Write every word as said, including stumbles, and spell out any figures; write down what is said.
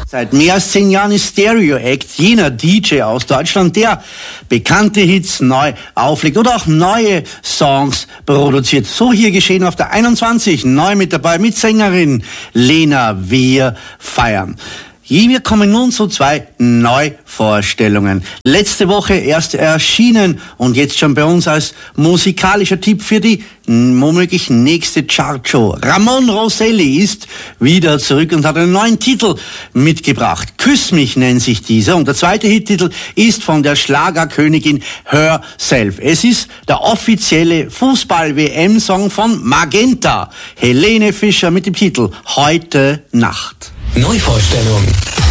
Seit mehr als zehn Jahren ist Stereo Act jener D J aus Deutschland, der bekannte Hits neu auflegt oder auch neue Songs produziert. So hier geschehen auf der einundzwanzig, neu mit dabei mit Sängerin Lena Wir feiern. Wir kommen nun zu zwei Neuvorstellungen. Letzte Woche erst erschienen und jetzt schon bei uns als musikalischer Tipp für die womöglich nächste Chartshow. Ramon Roselli ist wieder zurück und hat einen neuen Titel mitgebracht. Küss mich nennt sich dieser und der zweite Hittitel ist von der Schlagerkönigin Herself. Es ist der offizielle Fußball-W M-Song von Magenta. Helene Fischer mit dem Titel Heute Nacht. Neuvorstellung.